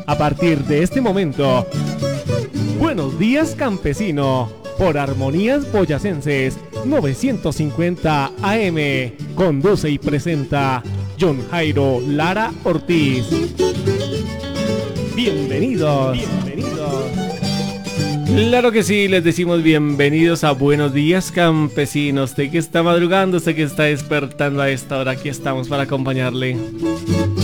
A partir de este momento, Buenos Días Campesino, por Armonías Boyacenses 950 AM. Conduce y presenta John Jairo Lara Ortiz. Bienvenidos. Claro que sí, les decimos bienvenidos a Buenos Días Campesinos. Usted que está madrugando, usted que está despertando a esta hora, aquí estamos para acompañarle.